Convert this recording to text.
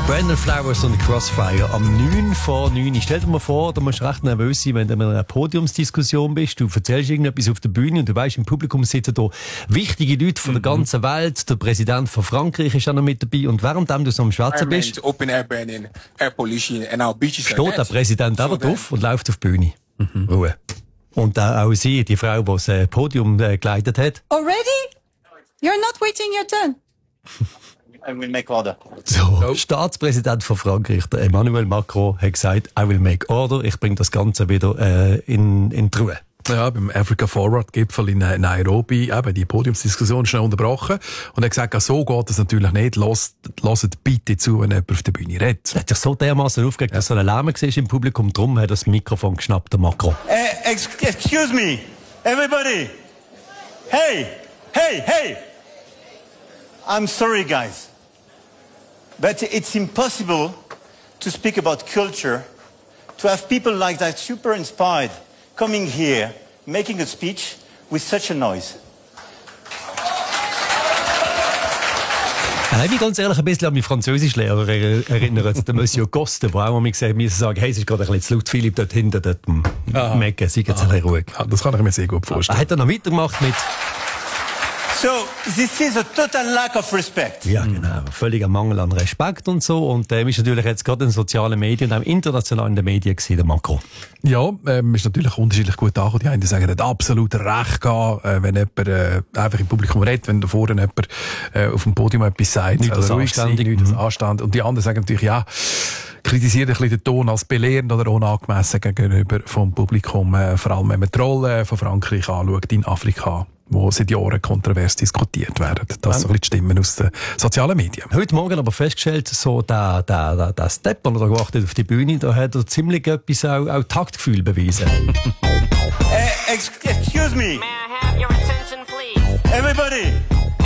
Brandon Flowers und Crossfire am 9 vor 9. Stell dir mal vor, du musst recht nervös sein, wenn du in einer Podiumsdiskussion bist. Du erzählst irgendetwas auf der Bühne und du weißt, im Publikum sitzen da wichtige Leute von der ganzen Welt. Der Präsident von Frankreich ist auch noch mit dabei. Und während du so am Schwätzen bist, steht der Präsident einfach drauf und läuft auf die Bühne. Ruhe. Und auch sie, die Frau, die das Podium geleitet hat. Already? You're not waiting your turn. I will make order. So, Staatspräsident von Frankreich, der Emmanuel Macron, hat gesagt, I will make order, ich bringe das Ganze wieder in die Ruhe. Ja, beim Africa Forward Gipfel in Nairobi, eben die Podiumsdiskussion schnell unterbrochen. Und er hat gesagt, so geht es natürlich nicht. Hört bitte zu, wenn jemand auf der Bühne redet. Er hat sich so dermaßen aufgeregt, dass so ein Lärm war im Publikum. Darum hat er das Mikrofon geschnappt, der Macron. Excuse me, everybody. Hey. I'm sorry, guys. But it's impossible to speak about culture, to have people like that super inspired coming here, making a speech with such a noise. Ich bin ganz ehrlich ein bisschen an meinen Französischlehrer erinnert, der Monsieur Coste, der auch mal gesagt hat, sagen, hey, es ist gerade ein bisschen zu laut, Philipp, dort hinten, dort Mecken, sei jetzt ein bisschen ruhig. Ja, das kann ich mir sehr gut vorstellen. Er hat dann noch weitergemacht mit... So, this is a total lack of respect. Ja, genau. Völliger Mangel an Respekt und so. Und ist natürlich jetzt gerade in sozialen Medien und auch international in den Medien gewesen, der Macron. Ja, ist natürlich unterschiedlich gut angekommen. Die einen sagen, er hat absolut recht gehabt, wenn jemand einfach im Publikum redet, wenn da vorne jemand auf dem Podium etwas sagt. Nicht das anständig. Nicht das anständig. Und die anderen sagen natürlich, ja, kritisiert ein bisschen den Ton als belehrend oder unangemessen gegenüber vom Publikum. Vor allem, wenn man die Rolle von Frankreich anschaut in Afrika, wo seit Jahren kontrovers diskutiert werden. Das sind so ein bisschen die Stimmen aus den sozialen Medien. Heute Morgen aber festgestellt, so der Step, den er da gemacht hat auf die Bühne, da hat er ziemlich etwas auch Taktgefühl bewiesen. Excuse me. May I have your attention, please? Everybody.